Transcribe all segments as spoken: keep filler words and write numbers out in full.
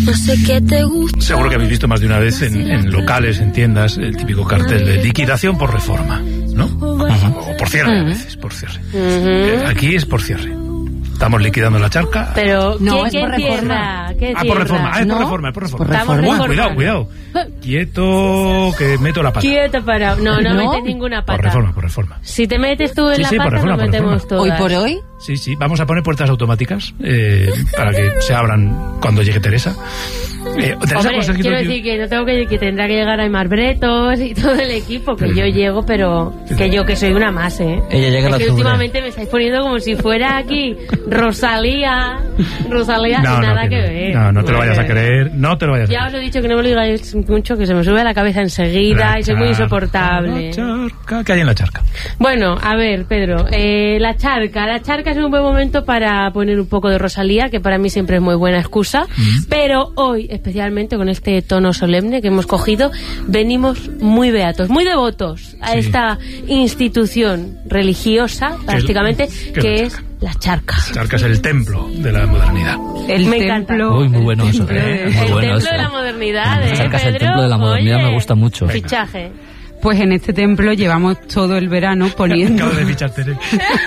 No sé qué te gusta. Seguro que habéis visto más de una vez en, en locales, en tiendas, el típico cartel de liquidación por reforma, ¿no? Uh-huh. O por cierre, a veces, por cierre. Uh-huh. Aquí es por cierre. Estamos liquidando la charca. Pero, no, ¿qué, es por ¿qué tierra? ¿Qué ah, por reforma. Ah, es ¿no? por reforma, es por reforma. Por reforma. Uy, cuidado, cuidado. Quieto, que meto la pata. Quieto, para. No, no, ¿No? metes ninguna pata. Por reforma, por reforma. Si te metes tú en Sí, la sí, por pata, reforma, nos por metemos reforma. todas. Hoy por hoy. Sí, sí, vamos a poner puertas automáticas eh, para que se abran cuando llegue Teresa. Eh, Teresa, Hombre, ¿conseguido quiero que- decir que no tengo que, que tendrá que llegar Aymar Bretos y todo el equipo, que yo llego, pero que yo que soy una más, ¿eh? Ella llega es a la que octubre. últimamente me estáis poniendo como si fuera aquí Rosalía, Rosalía, No, y no, nada que que, no. ver. No, no te lo Nada vayas a que ver. creer, no te lo vayas a Ya creer. os he dicho que no me lo digáis mucho, que se me sube a la cabeza enseguida La y soy muy charca, insoportable. la charca, ¿qué hay en la charca? Bueno, a ver, Pedro, eh, la charca. La charca es un buen momento para poner un poco de Rosalía, que para mí siempre es muy buena excusa, Mm. pero hoy, especialmente con este tono solemne que hemos cogido, venimos muy beatos, muy devotos a Sí. esta institución religiosa, prácticamente, qué que es es la charca. La charca es el templo de la modernidad. El Me templo. Uy, muy bueno eso. templo ¿eh? de- Muy El bueno templo eso. de la modernidad, La ¿eh, charca es el Pedro? templo de la modernidad, Oye, me gusta mucho. Fichaje. Pues en este templo llevamos todo el verano poniendo. Acabo de fichar Tere.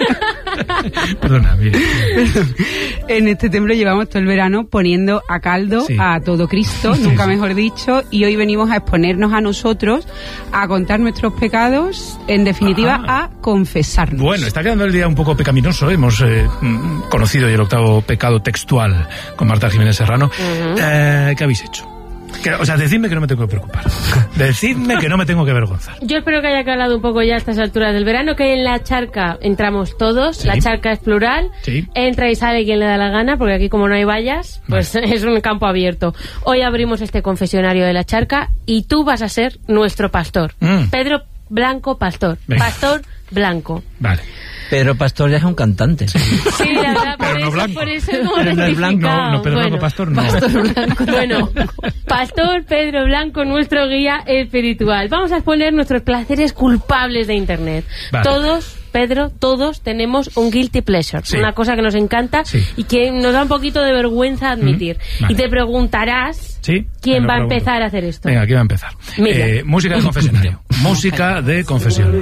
Perdona, mire. En este templo llevamos todo el verano poniendo a caldo Sí. a todo Cristo, Sí, nunca sí. mejor dicho, y hoy venimos a exponernos a nosotros, a contar nuestros pecados, en definitiva, Ah. a confesarnos. Bueno, está quedando el día un poco pecaminoso. Hemos eh, mm, conocido ya el octavo pecado textual con Marta Jiménez Serrano. Eh, ¿Qué habéis hecho? Que- o sea, decidme que no me tengo que preocupar. Decidme que no me tengo que avergonzar. Yo espero que haya calado un poco ya a estas alturas del verano, que en la charca entramos todos, Sí. la charca es plural, Sí. entra y sale quien le da la gana, porque aquí como no hay vallas, pues es un campo abierto. Hoy abrimos este confesionario de la charca y tú vas a ser nuestro pastor. Mm. Pedro Blanco Pastor. Venga. Pastor Blanco. Vale. Pedro Pastor ya es un cantante. Sí, la verdad, por, Pero no eso, blanco. por eso hemos Pero no es blanco, rectificado. no, Pedro Bueno, Blanco Pastor no. Bueno, Pastor Pedro Blanco, nuestro guía espiritual. Vamos a exponer nuestros placeres culpables de Internet. Vale. Todos, Pedro, todos tenemos un guilty pleasure, Sí. una cosa que nos encanta Sí. y que nos da un poquito de vergüenza admitir. Mm, vale. Y te preguntarás Sí, quién me lo va a pregunto. empezar a hacer esto. Venga, aquí va a empezar. Mira. Eh, música de confesionario. Música de confesión.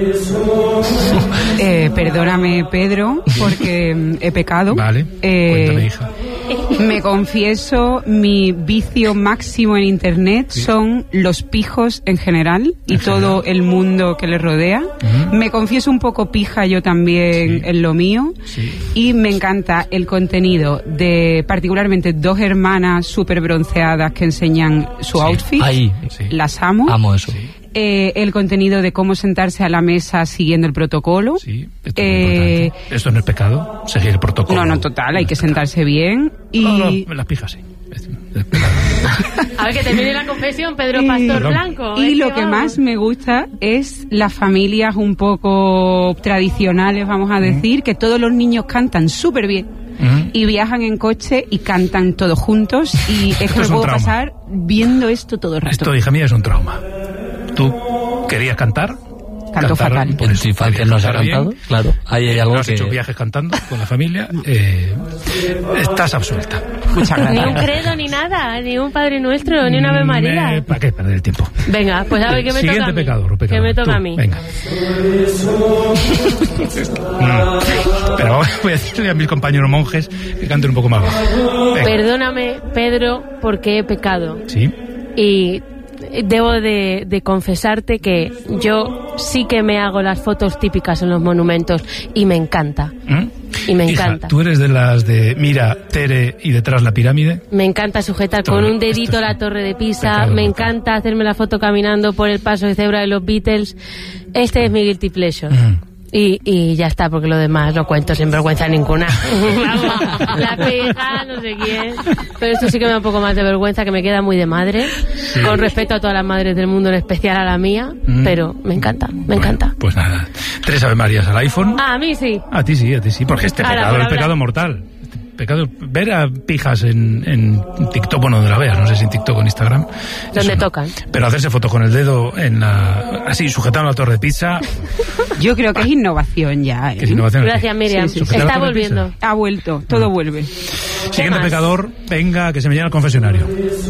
Eh, perdóname, Pedro, porque mm, he pecado. Vale. Eh, Cuéntame, hija. Me confieso, mi vicio máximo en Internet son los pijos en general y En todo el mundo que les rodea. Ujú. Me confieso un poco pija yo también Sí. en lo mío. Sí. Y me encanta el contenido de particularmente dos hermanas súper bronceadas que enseñan su Sí. outfit. Ahí, Sí. Las amo. amo eso. Eh, el contenido de cómo sentarse a la mesa siguiendo el protocolo. Sí, esto es muy Eh, importante. Esto no es pecado, seguir el protocolo. No, no, total, hay que sentarse bien. Y No, no, las pijas sí. Es- es pecado. A ver, que termine la confesión, Pedro Y- Pastor Perdón. Blanco. Y es lo que vamos. más me gusta es las familias un poco tradicionales, vamos a decir, que todos los niños cantan súper bien Ujú. y viajan en coche y cantan todos juntos y es Esto que me es un puedo trauma. pasar viendo esto todo el rato. Esto, hija mía, es un trauma. ¿Tú querías cantar? Canto fatal. por En eso, tu infancia querías no has cantar cantado, bien. claro. Ahí hay algo No has que... hecho viajes cantando con la familia. Eh, estás absuelta. Muchas Ni un gracias. credo, ni nada, ni un Padre Nuestro, ni una Ave María. Me- ¿Para qué perder el tiempo? Venga, pues a ver qué me Siguiente toca a mí. pecado, Ro, pecado. Que me toca Tú, a mí. Venga. Mm. Pero ahora voy a decirle a mis compañeros monjes que canten un poco más bajo. Venga. Perdóname, Pedro, porque he pecado. Sí. Y debo de, de confesarte que yo sí que me hago las fotos típicas en los monumentos y me encanta. ¿Mm? Y me Hija, encanta. ¿tú eres de las de mira, Tere y detrás la pirámide? Me encanta sujetar Todo con un esto dedito es la un torre de Pisa. pecado Me brutal. encanta hacerme la foto caminando por el paso de cebra de los Beatles. Este es mi guilty pleasure. Mm. Y, y ya está, porque lo demás lo cuento sin vergüenza ninguna. Vamos, la pija, no sé quién. Pero esto sí que me da un poco más de vergüenza, que me queda muy de madre. Con respeto a todas las madres del mundo, en especial a la mía. Mm. Pero me encanta, me Bueno, encanta. Pues nada. Tres Ave Marías al iPhone. Ah, a mí sí. A ti sí, a ti sí. Porque este Ahora, pecado por es el hablar. pecado mortal. pecado, ver a pijas en, en TikTok, bueno, donde la veas, no sé si en TikTok o en Instagram. Donde no. tocan. Pero hacerse foto con el dedo en la, así, sujetando la torre de pizza. Yo creo que es innovación ya. ¿eh? ¿Qué es innovación? Gracias, Miriam. Sí, sí, sí. Está volviendo. Ha vuelto, todo No. vuelve. Siguiente más? pecador, venga, que se me llena el confesionario.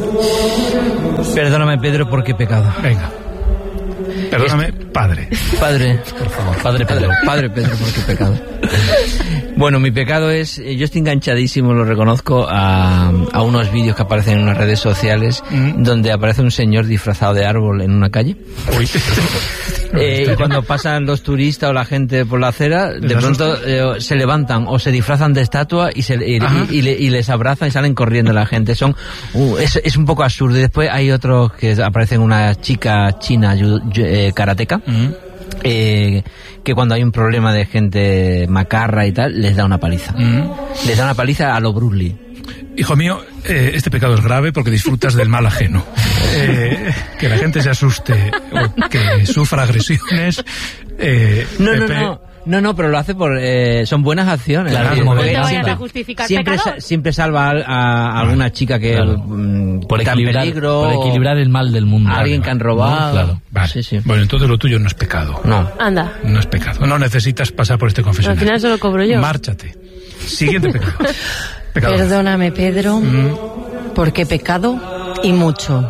Perdóname, Pedro, porque he pecado. Venga. Perdóname, padre. Padre, por favor, padre Pedro, padre Pedro, porque he pecado. Bueno, mi pecado es, yo estoy enganchadísimo, lo reconozco, a, a unos vídeos que aparecen en las redes sociales, Mm. donde aparece un señor disfrazado de árbol en una calle. Uy. Eh, y cuando pasan los turistas o la gente por la acera, de ¿Les pronto eh, se levantan o se disfrazan de estatua y, se, y, y, y, le- y les abrazan y salen corriendo la gente. Son uh, es, es un poco absurdo. Y después hay otros que aparecen una chica china yu- yu- eh, karateca. Mm. Eh, que cuando hay un problema de gente macarra y tal, les da una paliza. Mm. Les da una paliza a lo Bruce Lee. Hijo mío, eh, este pecado es grave porque disfrutas del mal ajeno. Eh, que la gente se asuste o que sufra agresiones. Eh, No, no, Pepe, no. No, no, pero lo hace por... Eh, son buenas acciones. Claro, Porque como No te venganza. vayas siempre- a justificar siempre, pecador. sa- siempre salva a, a alguna chica que Claro. mm, Por está en equilibrar, peligro. por equilibrar el mal del mundo. A alguien que han robado. ¿No? Claro. Vale. Sí, sí. Bueno, entonces lo tuyo no es pecado. No. Anda. No es pecado. No necesitas pasar por este Al confesionario. final se lo cobro yo. Márchate. Siguiente pecado. Pecador. Perdóname, Pedro, porque he pecado y mucho.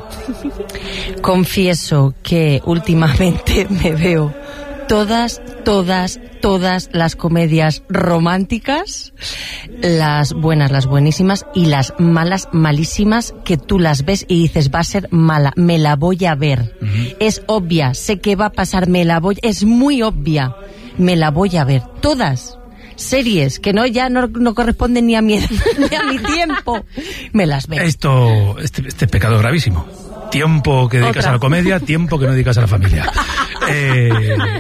Confieso que últimamente me veo todas, todas, todas las comedias románticas, las buenas, las buenísimas, y las malas, malísimas, que tú las ves y dices, va a ser mala, me la voy a ver. Es obvia, sé que va a pasar, me la voy, es muy obvia, me la voy a ver. Todas. Series que no ya no, no corresponden ni a mi ni a mi tiempo, me las veo. Esto, este, este pecado es gravísimo. Tiempo que dedicas Otra. a la comedia, tiempo que no dedicas a la familia. Eh,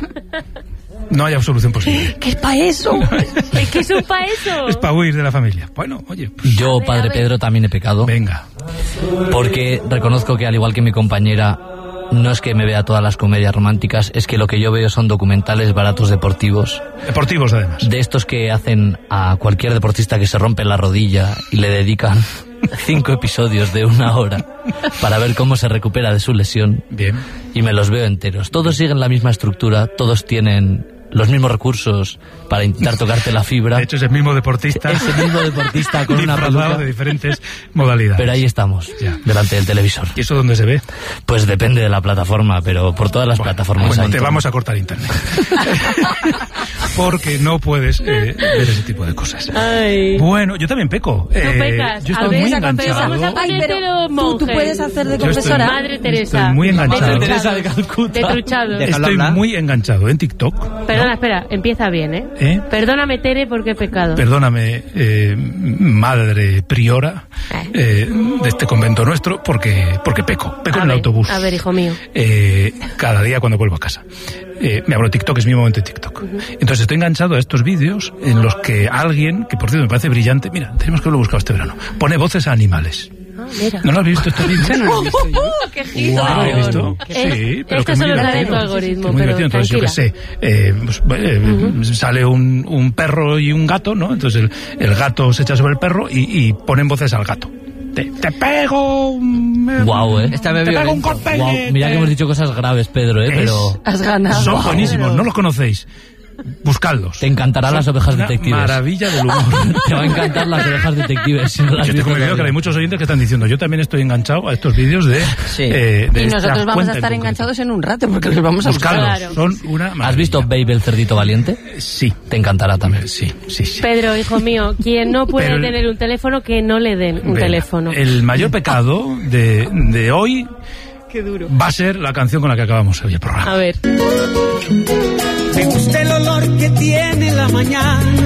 no hay absolución posible. ¿Qué es para eso? Es que son para eso. Es para huir de la familia. Bueno, oye, pues, Yo, ver, a padre ver. Pedro, también he pecado. venga. Porque reconozco que, al igual que mi compañera, no es que me vea todas las comedias románticas, es que lo que yo veo son documentales baratos deportivos, Deportivos, además. de estos que hacen a cualquier deportista que se rompe la rodilla y le dedican cinco episodios de una hora para ver cómo se recupera de su lesión, Bien. y me los veo enteros. Todos siguen la misma estructura, todos tienen los mismos recursos para intentar tocarte la fibra. De hecho, es el mismo deportista. Es el mismo deportista con una disfrazado peluca. de diferentes modalidades. Pero ahí estamos, Ya. delante del televisor. ¿Y eso dónde se ve? Pues depende de la plataforma, pero por todas las Bueno, plataformas bueno, hay. te vamos a cortar internet. Porque no puedes eh, ver ese tipo de cosas. Ay. Bueno, yo también peco. Tú Eh, pecas. Yo A estoy ver, muy esa confesión. enganchado. Vamos a Ay, ponerte pero los tú, tú monjes. puedes hacer de Yo estoy- confesora. Madre Teresa. Estoy muy enganchado. De Teresa de truchado. Calcuta. De truchado. De- Estoy hablar. muy enganchado en TikTok. Perdona, espera, empieza bien, ¿eh? ¿Eh? Perdóname, Tere, porque he pecado. Perdóname, eh, madre priora eh, de este convento nuestro, porque porque peco. Peco a en el ver, autobús. A ver, hijo mío. Eh, cada día cuando vuelvo a casa. Eh, me abro TikTok, es mi momento de TikTok. Entonces estoy enganchado a estos vídeos en los que alguien, que por cierto me parece brillante, mira, tenemos que haberlo buscado este verano, pone voces a animales. Ah, mira. ¿No lo has visto estos vídeos? Eso no lo he visto yo. ¡Qué ¿Lo giro! habéis visto? Eh, Sí, pero esto que se muy lo trae divertido. tu algoritmo, Que muy pero divertido. Entonces, yo qué sé, eh, pues, eh, sale un, un perro y un gato, ¿no? Entonces el, el gato se echa sobre el perro y, y ponen voces al gato. Te, te pego un... eh, Guau, ¿eh? Esta Te me pego un violento. golpe. Guau, mira que hemos dicho cosas graves, Pedro, ¿eh? Es- Pero Has ganado. Son buenísimos, no los conocéis. Buscadlos. te encantarán las ovejas Una detectives. maravilla del humor. Te va a encantar las ovejas detectives. Si no las Yo estoy viste convencido que todavía. hay muchos oyentes que están diciendo, yo también estoy enganchado a estos vídeos de... Sí. eh, de Y esta nosotros vamos cuenta a en estar concreto. enganchados en un rato porque los vamos a buscar. Buscadlos, Claro. son una maravilla. ¿Has visto Babe el cerdito valiente? Sí. Te encantará también. Sí, sí, sí. Pedro, hijo mío, quien no puede Pero el- tener un teléfono, que no le den un Venga, teléfono. El mayor pecado de, de hoy Qué duro. va a ser la canción con la que acabamos hoy el programa. A ver. Me gusta el olor que tiene la mañana